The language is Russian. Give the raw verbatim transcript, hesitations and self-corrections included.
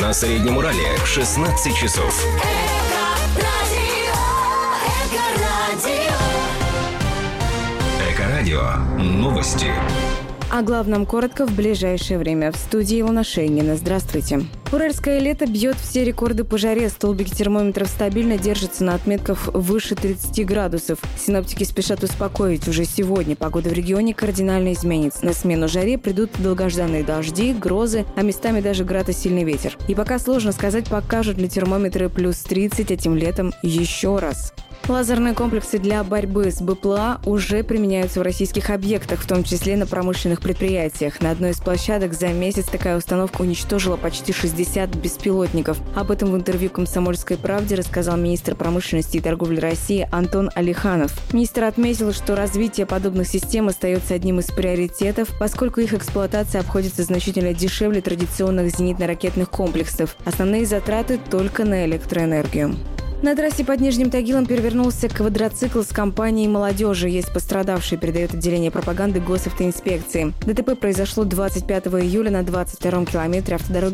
На Среднем Урале шестнадцать часов. Эко-радио. Новости. О главном коротко в ближайшее время. В студии Илона Шейнгина. Здравствуйте. Уральское лето бьет все рекорды по жаре. Столбики термометров стабильно держатся на отметках выше тридцати градусов. Синоптики спешат успокоить. Уже сегодня погода в регионе кардинально изменится. На смену жаре придут долгожданные дожди, грозы, а местами даже град и сильный ветер. И пока сложно сказать, покажут ли термометры плюс тридцать этим летом еще раз. Лазерные комплексы для борьбы с БПЛА уже применяются в российских объектах, в том числе на промышленных предприятиях. На одной из площадок за месяц такая установка уничтожила почти шестьдесят беспилотников. Об этом в интервью «Комсомольской правде» рассказал министр промышленности и торговли России Антон Алиханов. Министр отметил, что развитие подобных систем остается одним из приоритетов, поскольку их эксплуатация обходится значительно дешевле традиционных зенитно-ракетных комплексов. Основные затраты только на электроэнергию. На трассе под Нижним Тагилом перевернулся квадроцикл с компанией молодежи. Есть пострадавшие, передает отделение пропаганды госавтоинспекции. ДТП произошло двадцать пятого июля на двадцать втором километре автодороги